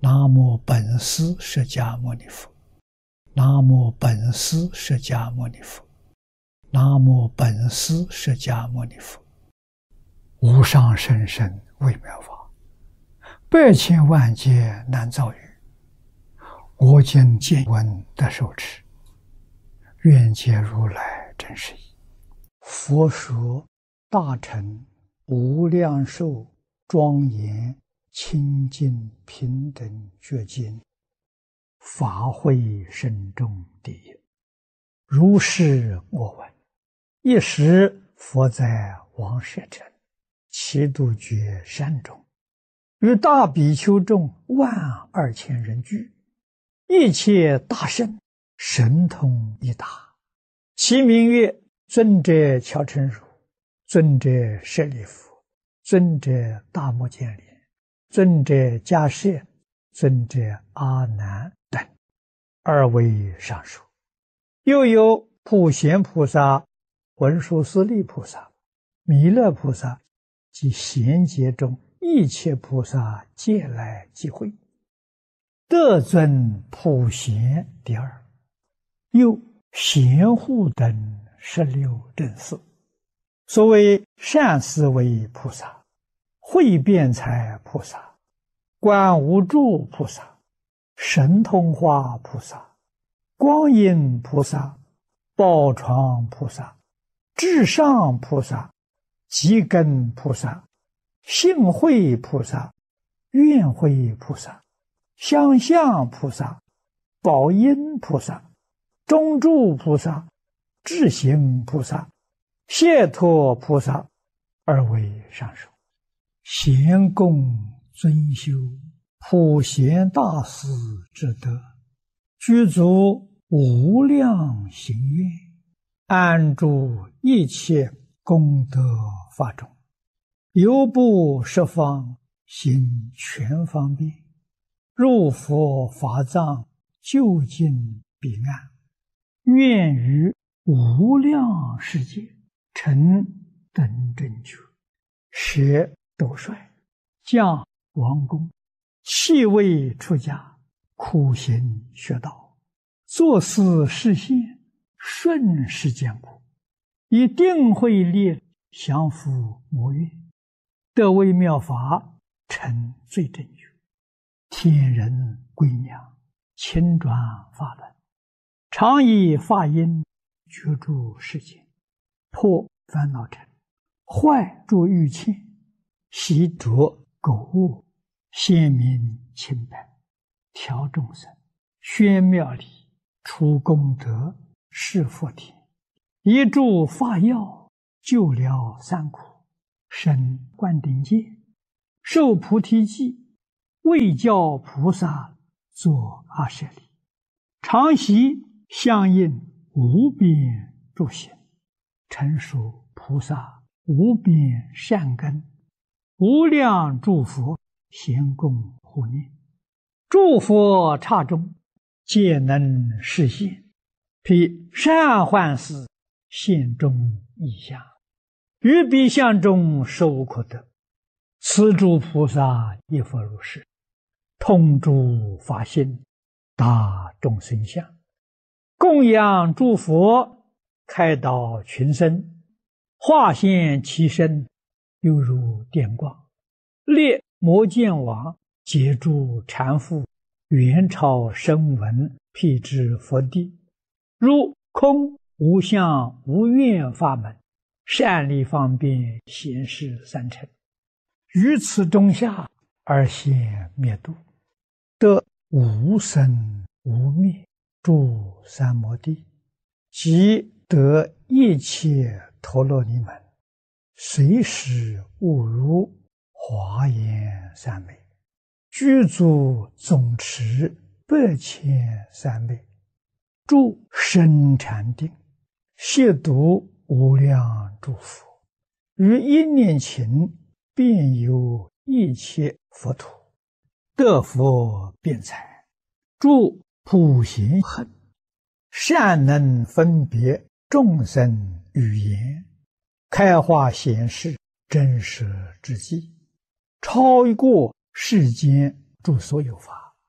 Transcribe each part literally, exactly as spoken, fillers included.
南无本师释迦牟尼佛，南无本师释迦牟尼佛，南无本师释迦牟尼佛。无上甚深微妙法，百千万劫难遭遇。我今见闻得受持，愿解如来真实义。佛说大乘无量寿庄严清净平等觉经，法会深重第一。如是我闻，一时佛在王舍城祇度觉山中，与大比丘众万二千人聚，一切大圣神通一达，其名曰尊者乔陈如、尊者舍利弗、尊者大目犍连、尊者迦叶、尊者阿难等，二位上述。又有普贤菩萨、文殊师利菩萨、弥勒菩萨及贤劫中一切菩萨皆来集会，得尊普贤第二。又贤护等十六正士，所谓善思维菩萨、慧辩才菩萨、观无住菩萨、神通化菩萨、光阴菩萨、宝床菩萨、至上菩萨、积根菩萨、性慧菩萨、愿慧菩萨、相向菩萨、宝音菩萨、中住菩萨、智行菩萨、解脱菩萨，二位上首。贤供尊修普贤大士之德，具足无量行愿，安住一切功德法中，犹不十方行全方便，入佛法藏，究竟彼岸，愿于无量世界成等正觉，舍斗率，降王宫，弃位出家，苦行学道，作事实现，顺世间果，以定慧力降伏魔怨，得微妙法，成最正觉，天人归娘，亲转法轮，常以法音觉住世间，破烦恼尘，坏诸欲牵，习着垢物，显明清白，调众生，宣妙理，除功德，示佛田，一助法药，救疗三苦，生灌顶戒，受菩提记，为教菩萨作阿舍利，常习相应无边诸行，成熟菩萨无边善根，无量诸佛咸供护念，诸佛刹中皆能实现，披善幻事现中异相，于彼相中受可得。此诸菩萨亦复如是，通诸法性，达众生相，供养诸佛，开导群生，化现其身，犹如电光，列摩犍王，截住禅父，元朝声闻，辟支佛地，如空无相无愿法门，善利方便显示三乘，于此中下而现灭度，得无生无灭诸三摩地，即得一切陀罗尼门，随时悟如华严三昧，具足总持百千三昧，住深禅定，亵渎无量诸佛，于一念勤遍游一切佛土，得佛辩才，住普贤行，善能分别众生语言，开化显示真实之际，超过世间诸所有法，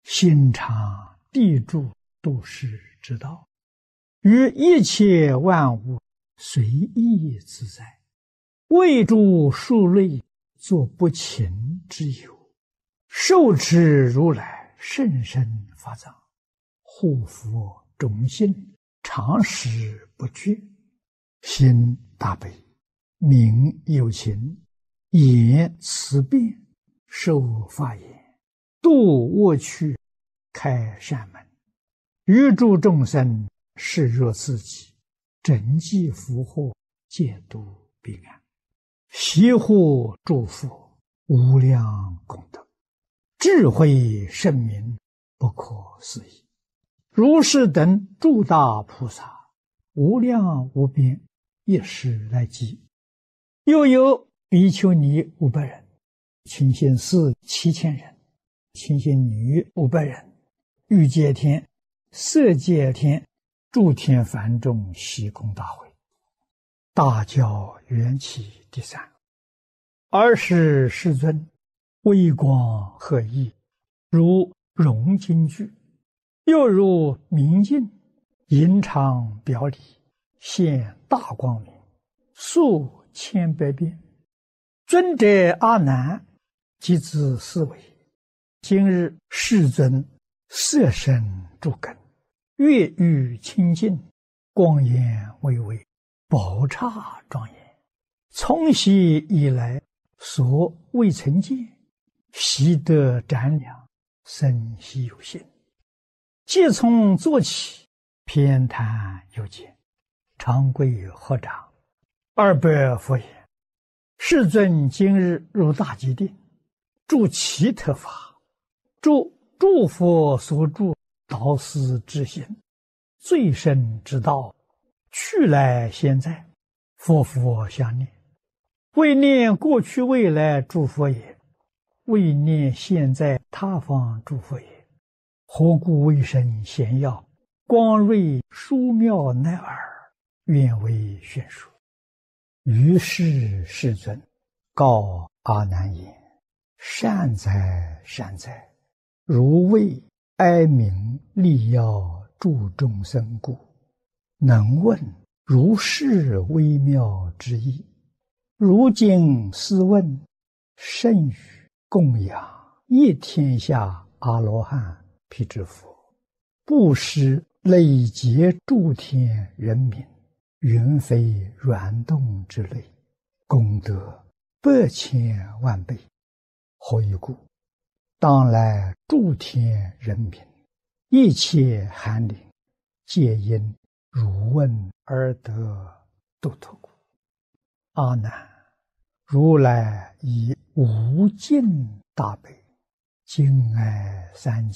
心常地住度世之道，于一切万物随意自在，为诸数类作不勤之有，受持如来甚深法藏，护佛忠信，常时不绝，心大悲，名有情，言慈辩，受法言，度恶趣，开善门，于诸众生视若自己，整济福祸，戒度彼岸，悉护诸佛，无量功德，智慧圣明，不可思议。如是等诸大菩萨，无量无边，一时来集。又有比丘尼五百人，清心寺七千人，清心女五百人，欲界天、色界天、诸天梵众悉空大会。大教缘起第三。尔时世尊微光赫熠，如融金具，又如明镜，银常表里，现大光明，数千百变。尊者阿难即自思维：今日世尊色身诸根，月欲清净，光颜巍巍，宝刹庄严，从昔以来所未曾见，习得瞻量，生希有心。即从坐起，偏袒有见，长跪合掌，二百佛言：世尊今日入大吉定，住其特法，住诸佛所住导师之心，最深之道，去来现在，佛佛相念，为念过去未来诸佛也，为念现在他方诸佛也。何故为身显耀，光瑞殊妙乃尔，愿为宣说。于是世尊告阿难言：善哉善哉，如为哀悯利要助众生故，能问如是微妙之意。如今斯问，甚于供养一天下阿罗汉辟支佛，布施累劫诸天人民，云非软动之类，功德百千万倍。何以故？当来诸天人民，一切寒灵，皆因汝问而得度脱故。阿难，如来以无尽大悲，敬爱三